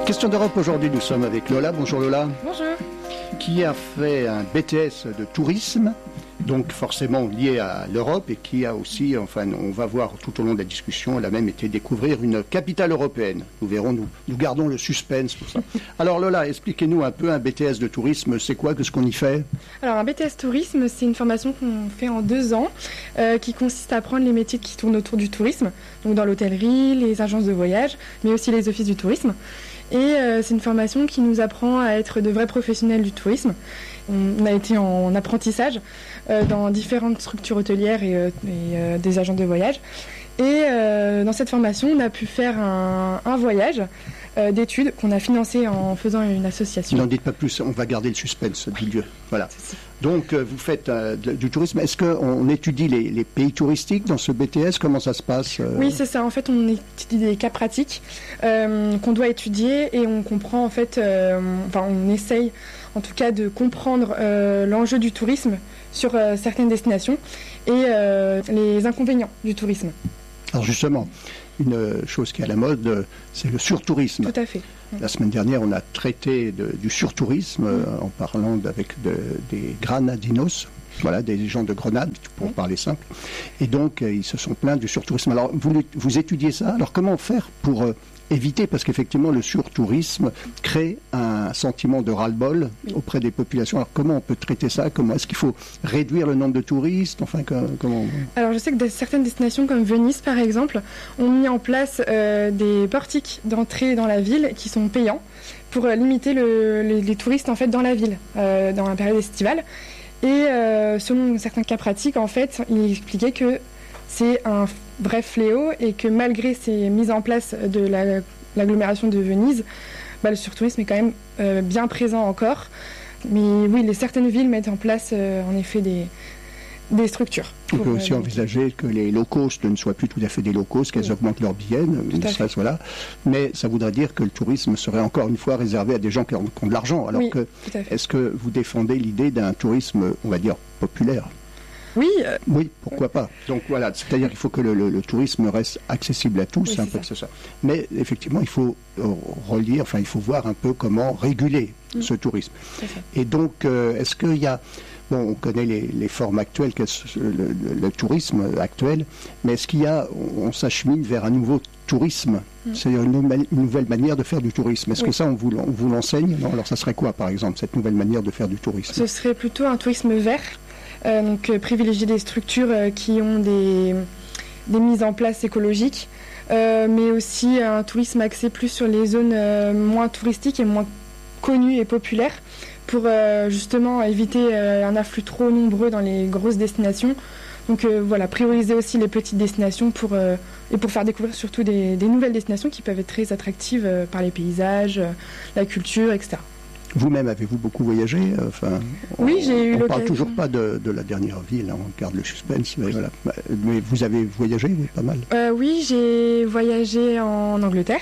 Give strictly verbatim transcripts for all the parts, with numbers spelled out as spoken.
Question d'Europe, aujourd'hui nous sommes avec Lola. Bonjour Lola. Bonjour. Qui a fait un B T S de tourisme, donc forcément lié à l'Europe, et qui a aussi, enfin on va voir tout au long de la discussion, elle a même été découvrir une capitale européenne. Nous verrons, nous, nous gardons le suspense pour ça. Alors Lola, expliquez-nous un peu un B T S de tourisme, c'est quoi, qu'est-ce qu'on y fait? Alors un B T S tourisme, c'est une formation qu'on fait en deux ans, euh, qui consiste à apprendre les métiers qui tournent autour du tourisme, donc dans l'hôtellerie, les agences de voyage, mais aussi les offices du tourisme. Et euh, c'est une formation qui nous apprend à être de vrais professionnels du tourisme. On a été en apprentissage euh, dans différentes structures hôtelières et, euh, et euh, des agences de voyage. Et euh, dans cette formation, on a pu faire un, un voyage euh, d'études qu'on a financé en faisant une association. N'en dites pas plus, on va garder le suspense du lieu. Voilà. Donc euh, vous faites euh, de, du tourisme. Est-ce qu'on étudie les, les pays touristiques dans ce B T S? Comment ça se passe euh... Oui, c'est ça. En fait, on étudie des cas pratiques euh, qu'on doit étudier et on comprend en fait, euh, enfin on essaye en tout cas de comprendre euh, l'enjeu du tourisme sur euh, certaines destinations et euh, les inconvénients du tourisme. Alors justement, une chose qui est à la mode, c'est le surtourisme. Tout à fait. La semaine dernière, on a traité de, du surtourisme mmh. euh, en parlant avec de, des Granadinos, voilà, des gens de Grenade, pour mmh. parler simple. Et donc, euh, ils se sont plaints du surtourisme. Alors, vous, vous étudiez ça. Alors, comment faire pour euh, éviter, parce qu'effectivement, le surtourisme crée un sentiment de ras-le-bol oui. auprès des populations. Alors, comment on peut traiter ça? Comment est-ce qu'il faut réduire le nombre de touristes? Enfin, comment... Alors, je sais que certaines destinations comme Venise, par exemple, ont mis en place euh, des portiques d'entrée dans la ville qui sont payants pour euh, limiter le, les, les touristes en fait dans la ville euh, dans la période estivale. Et euh, selon certains cas pratiques, en fait, il expliquait que c'est un vrai fléau et que malgré ces mises en place de la, l'agglomération de Venise, bah, le surtourisme est quand même euh, bien présent encore. Mais oui, les, certaines villes mettent en place euh, en effet des, des structures. On peut aussi euh, envisager que les low cost ne soient plus tout à fait des low cost, qu'elles oui. augmentent leurs billets, ça, voilà. Mais ça voudrait dire que le tourisme serait encore une fois réservé à des gens qui ont, qui ont de l'argent. Alors oui, que, est-ce que vous défendez l'idée d'un tourisme, on va dire, populaire? Oui. Euh... Oui, pourquoi pas. Donc voilà, c'est-à-dire qu'il faut que le, le, le tourisme reste accessible à tous, oui, un peu que c'est ça. Mais effectivement, il faut euh, relire, enfin, il faut voir un peu comment réguler mmh. ce tourisme. Et donc, euh, est-ce qu'il y a, bon, on connaît les, les formes actuelles, le, le, le tourisme actuel, mais est-ce qu'il y a, on, on s'achemine vers un nouveau tourisme, mmh. c'est-à-dire une, une nouvelle manière de faire du tourisme. Est-ce oui. que ça, on vous, on vous l'enseigne? Non, alors ça serait quoi, par exemple, cette nouvelle manière de faire du tourisme? Ce serait plutôt un tourisme vert. Euh, donc euh, privilégier des structures euh, qui ont des, des mises en place écologiques, euh, mais aussi un tourisme axé plus sur les zones euh, moins touristiques et moins connues et populaires pour euh, justement éviter euh, un afflux trop nombreux dans les grosses destinations. Donc euh, voilà, prioriser aussi les petites destinations pour, euh, et pour faire découvrir surtout des, des nouvelles destinations qui peuvent être très attractives euh, par les paysages, euh, la culture, et cetera. Vous-même, avez-vous beaucoup voyagé? Enfin, oui, j'ai eu l'occasion. On ne parle toujours pas de, de la dernière ville, hein, on garde le suspense, mais, voilà. Mais vous avez voyagé, oui, pas mal? euh, Oui, j'ai voyagé en Angleterre,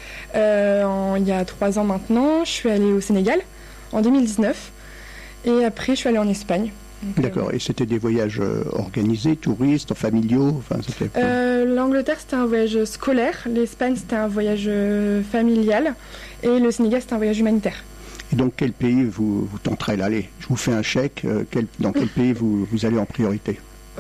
euh, en, il y a trois ans maintenant. Je suis allée au Sénégal en deux mille dix-neuf, et après je suis allée en Espagne. Donc, D'accord, euh, et c'était des voyages euh, organisés, touristes, familiaux, enfin, c'était... euh, L'Angleterre, c'était un voyage scolaire, l'Espagne, c'était un voyage familial, et le Sénégal, c'était un voyage humanitaire. Et donc, quel pays vous, vous tenterez d'aller? Je vous fais un chèque. Euh, quel, dans quel pays vous, vous allez en priorité?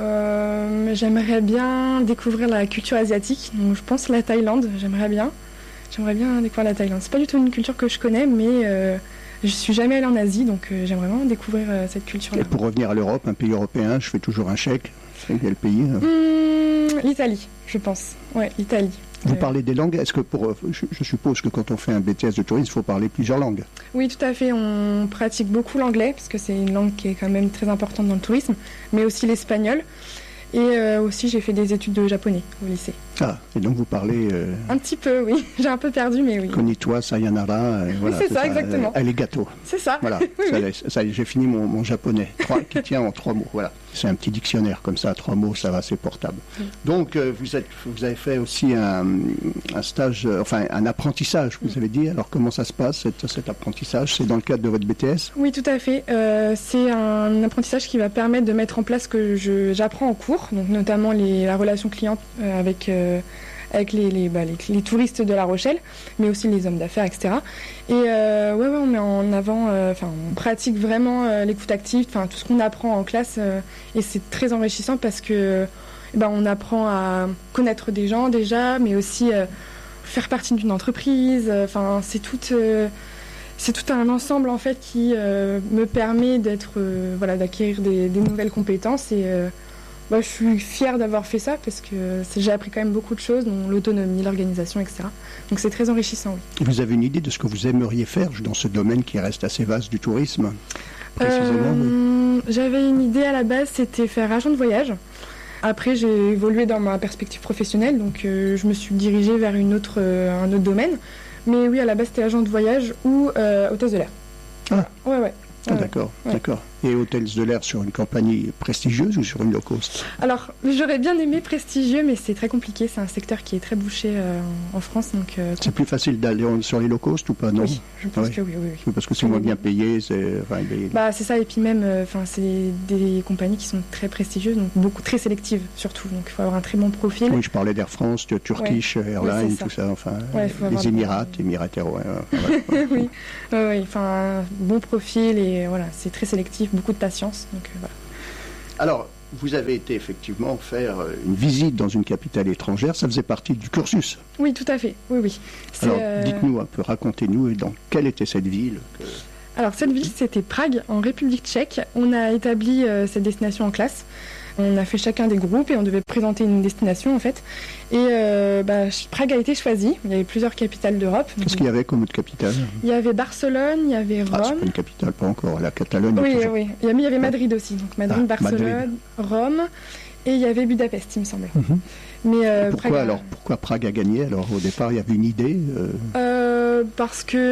euh, J'aimerais bien découvrir la culture asiatique. Donc, je pense la Thaïlande. J'aimerais bien. J'aimerais bien découvrir la Thaïlande. C'est pas du tout une culture que je connais, mais euh, je suis jamais allée en Asie, donc euh, j'aimerais vraiment découvrir euh, cette culture-là. Et pour revenir à l'Europe, un pays européen, je fais toujours un chèque. C'est quel pays? Mmh, L'Italie, je pense. Ouais, l'Italie. Vous parlez des langues? Est-ce que pour, je, je suppose que quand on fait un B T S de tourisme, il faut parler plusieurs langues? Oui, tout à fait. On pratique beaucoup l'anglais, parce que c'est une langue qui est quand même très importante dans le tourisme, mais aussi l'espagnol. Et euh, aussi, j'ai fait des études de japonais au lycée. Ah, et donc vous parlez... Euh... Un petit peu, oui. J'ai un peu perdu, mais oui. Konnichiwa, sayonara, euh, voilà. Oui, c'est ça, ça, exactement. Euh, arigato. C'est ça. Voilà, oui, ça, oui. ça, ça, j'ai fini mon, mon japonais, trois, qui tient en trois mots, voilà. C'est un petit dictionnaire comme ça, trois mots, ça va, c'est portable. Oui. Donc, euh, vous, êtes, vous avez fait aussi un, un stage, euh, enfin un apprentissage, vous oui. avez dit. Alors, comment ça se passe, cet, cet apprentissage? C'est dans le cadre de votre B T S? Oui, tout à fait. Euh, c'est un apprentissage qui va permettre de mettre en place ce que je, j'apprends en cours, donc notamment les, la relation client euh, avec, euh, avec les, les, bah, les, les touristes de La Rochelle, mais aussi les hommes d'affaires, et cetera. Et euh, ouais, ouais, on met en avant, enfin, euh, on pratique vraiment euh, l'écoute active, enfin, tout ce qu'on apprend en classe, euh, et c'est très enrichissant parce que eh ben, on apprend à connaître des gens déjà, mais aussi euh, faire partie d'une entreprise. Enfin, c'est tout, euh, c'est tout un ensemble en fait qui euh, me permet d'être, euh, voilà, d'acquérir des, des nouvelles compétences. Et euh, bah, je suis fière d'avoir fait ça parce que j'ai appris quand même beaucoup de choses, dont l'autonomie, l'organisation, et cetera. Donc c'est très enrichissant. Oui. Vous avez une idée de ce que vous aimeriez faire dans ce domaine qui reste assez vaste du tourisme, précisément? euh, oui. J'avais une idée à la base, c'était faire agent de voyage. Après, j'ai évolué dans ma perspective professionnelle, donc euh, je me suis dirigée vers une autre, euh, un autre domaine. Mais oui, à la base, c'était agent de voyage ou euh, hôtesse de l'air. Ah, ouais, ouais. ah d'accord, ouais. d'accord. Et hôtesse de l'air sur une compagnie prestigieuse ou sur une low cost? Alors, j'aurais bien aimé prestigieux, mais c'est très compliqué. C'est un secteur qui est très bouché euh, en France. Donc, euh, c'est plus facile d'aller sur les low cost ou pas, non? Oui, je pense ah, que oui, oui, oui. Parce que c'est moins bien payé. C'est, enfin, les... bah, c'est ça, et puis même, enfin, euh, c'est des compagnies qui sont très prestigieuses, donc beaucoup très sélectives surtout. Donc, il faut avoir un très bon profil. Oui, je parlais d'Air France, de Turkish ouais. Airlines, oui, ça. tout ça. Enfin, ouais, les Émirats, des... Émirats Airways. Enfin, voilà. oui, ouais, ouais, enfin, un bon profil et voilà, c'est très sélectif, beaucoup de patience. Donc, euh, voilà. Alors, vous avez été effectivement faire une visite dans une capitale étrangère, ça faisait partie du cursus? Oui, tout à fait, oui, oui. C'est, Alors, euh... dites-nous un peu, racontez-nous dans quelle était cette ville que... Alors, cette ville, c'était Prague, en République tchèque. On a établi euh, cette destination en classe. On a fait chacun des groupes et on devait présenter une destination, en fait. Et euh, bah, Prague a été choisie. Il y avait plusieurs capitales d'Europe. Qu'est-ce qu'il y avait comme autre capitale? Il y avait Barcelone, il y avait Rome. Ah, c'est pas une capitale, pas encore. La Catalogne. Oui, toujours... oui. Il y avait Madrid aussi. Donc Madrid, ah, Barcelone, Madrid. Rome. Et il y avait Budapest, il me semble. Mm-hmm. Mais euh, pourquoi Prague a... alors pourquoi Prague a gagné? Alors au départ, il y avait une idée euh... Euh, parce que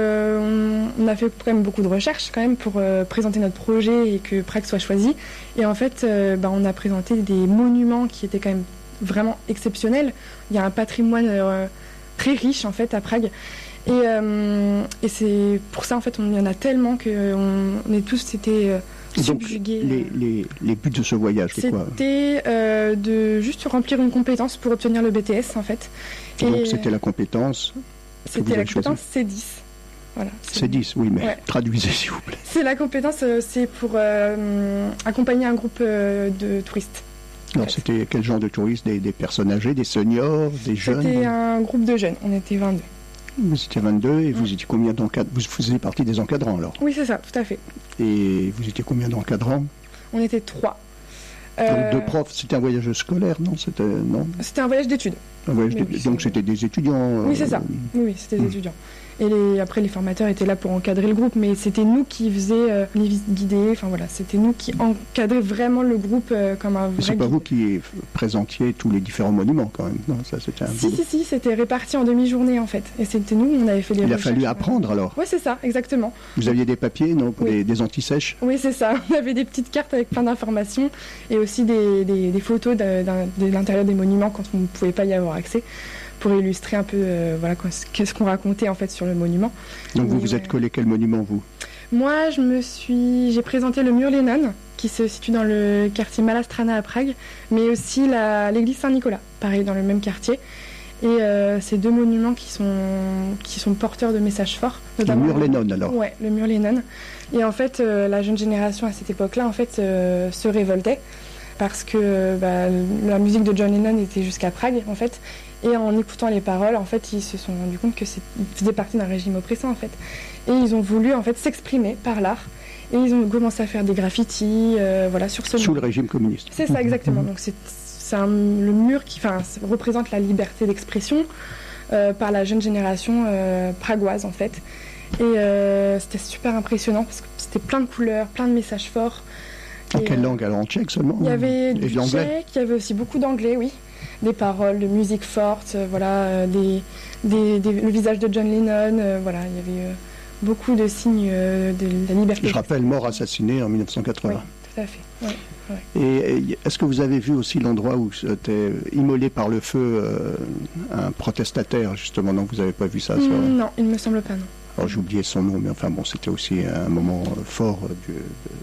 euh, on, on a fait quand même beaucoup de recherches quand même pour euh, présenter notre projet et que Prague soit choisi. Et en fait, euh, bah, on a présenté des monuments qui étaient quand même vraiment exceptionnels. Il y a un patrimoine euh, très riche en fait à Prague. Et, euh, et c'est pour ça en fait, on y en a tellement que on, on est tous c'était euh, subjugués. Donc, les, les, les buts de ce voyage, c'est quoi? C'était euh, de juste remplir une compétence pour obtenir le B T S en fait. Et donc c'était la compétence C'était la compétence C dix. Voilà, C dix, oui, mais ouais. Traduisez s'il vous plaît. C'est la compétence, euh, c'est pour euh, accompagner un groupe euh, de touristes. Alors c'était fait. Quel genre de touristes? des, des personnes âgées, des seniors, des jeunes? C'était un groupe de jeunes, on était vingt-deux. Vous étiez vingt-deux et vous mmh. étiez combien d'encadrants? Vous faisiez partie des encadrants alors? Oui, c'est ça, tout à fait. Et vous étiez combien d'encadrants? On était trois. Donc euh... deux profs, c'était un voyage scolaire, non? C'était, non c'était un voyage d'études. Un voyage d'études. Oui, donc c'était des étudiants? Oui, c'est ça. Oui, oui c'était des mmh. étudiants. Et les, après, les formateurs étaient là pour encadrer le groupe, mais c'était nous qui faisions euh, les visites guidées. Enfin voilà, c'était nous qui encadrions vraiment le groupe euh, comme un vrai. C'est pas guide. Vous qui présentiez tous les différents monuments quand même, non? Ça, c'était un si, si, si, c'était réparti en demi-journée en fait. Et c'était nous, on avait fait les Il recherches. a fallu apprendre alors? Oui, c'est ça, exactement. Vous aviez des papiers, non? Oui. Des, des antisèches? Oui, c'est ça. On avait des petites cartes avec plein d'informations et aussi des, des, des photos de, de, de l'intérieur des monuments quand on ne pouvait pas y avoir accès, pour illustrer un peu euh, voilà, qu'est-ce qu'on racontait en fait sur le monument. Donc vous Et, vous ouais. êtes collé quel monument vous? Moi je me suis, j'ai présenté le mur Lénine qui se situe dans le quartier Malastrana à Prague, mais aussi la, l'église Saint-Nicolas, pareil dans le même quartier. Et euh, ces deux monuments qui sont, qui sont porteurs de messages forts. Le mur Lénine alors? Ouais, le mur Lénine. Et en fait euh, la jeune génération à cette époque-là en fait euh, se révoltait parce que bah, la musique de John Lennon était jusqu'à Prague en fait. Et en écoutant les paroles, en fait, ils se sont rendus compte que c'était faisait partie d'un régime oppressant, en fait. Et ils ont voulu, en fait, s'exprimer par l'art. Et ils ont commencé à faire des graffitis, euh, voilà, sur ce Sous mur. le régime communiste. C'est ça, exactement. Donc c'est, c'est un, le mur qui, enfin, représente la liberté d'expression euh, par la jeune génération euh, pragoise, en fait. Et euh, c'était super impressionnant parce que c'était plein de couleurs, plein de messages forts. En et, quelle euh, langue alors? En tchèque seulement? Il y avait Et du tchèque, il y avait aussi beaucoup d'anglais, oui. Des paroles, de musique forte, euh, voilà, euh, des, des, des, le visage de John Lennon, euh, voilà, il y avait euh, beaucoup de signes euh, de la liberté. Je rappelle, mort assassiné en dix-neuf cent quatre-vingts. Oui, tout à fait. Ouais, ouais. Et est-ce que vous avez vu aussi l'endroit où était immolé par le feu euh, un protestataire, justement? Non, vous n'avez pas vu ça? Mmh, sur... Non, il ne me semble pas, non. Alors j'ai oublié son nom, mais enfin bon, c'était aussi un moment fort du,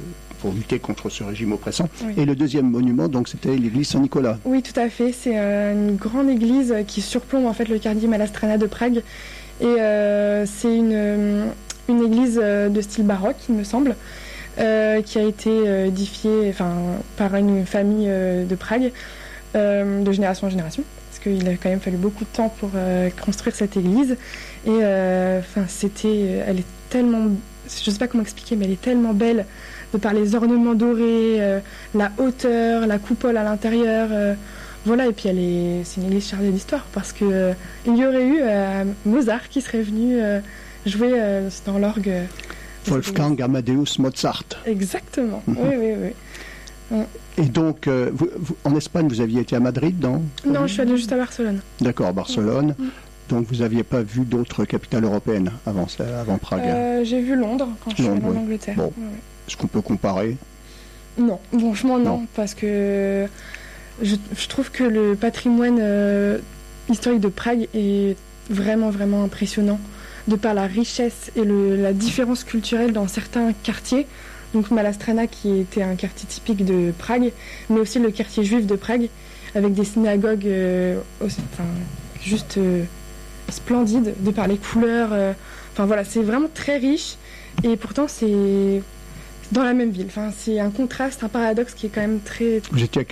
pour lutter contre ce régime oppressant. Oui. Et le deuxième monument, donc, c'était l'église Saint-Nicolas. Oui, tout à fait. C'est euh, une grande église qui surplombe en fait le quartier Malastrana de Prague. Et euh, c'est une, une église de style baroque, il me semble, euh, qui a été édifiée enfin, par une famille euh, de Prague, euh, de génération en génération. Parce qu'il a quand même fallu beaucoup de temps pour euh, construire cette église. Et euh, enfin, c'était, elle est tellement, je ne sais pas comment expliquer, mais elle est tellement belle de par les ornements dorés, euh, la hauteur, la coupole à l'intérieur. Euh, voilà, et puis elle est, c'est une église chargée d'histoire parce que euh, il y aurait eu euh, Mozart qui serait venu euh, jouer euh, dans l'orgue. Euh, Wolfgang Amadeus Mozart. Exactement. Mm-hmm. Oui, oui, oui. Mm. Et donc, euh, vous, vous, en Espagne, vous aviez été à Madrid, non? Non, je suis allée juste à Barcelone. D'accord, Barcelone. Mm. Donc, vous n'aviez pas vu d'autres capitales européennes avant, ça, avant Prague? euh, J'ai vu Londres quand je suis allée en Angleterre. Bon. Oui, oui. Est-ce qu'on peut comparer? Non, franchement non, non. parce que je, je trouve que le patrimoine euh, historique de Prague est vraiment, vraiment impressionnant, de par la richesse et le, la différence culturelle dans certains quartiers. Donc Malastrana qui était un quartier typique de Prague, mais aussi le quartier juif de Prague, avec des synagogues euh, aussi, enfin, juste euh, splendides, de par les couleurs. Euh, enfin voilà, c'est vraiment très riche, et pourtant c'est dans la même ville. Enfin, c'est un contraste, un paradoxe qui est quand même très... Vous étiez à